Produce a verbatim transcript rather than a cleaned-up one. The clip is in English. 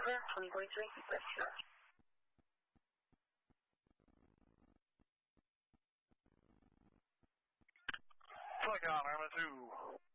Denver, twenty forty-three, West Shore. Flight on, Arma two.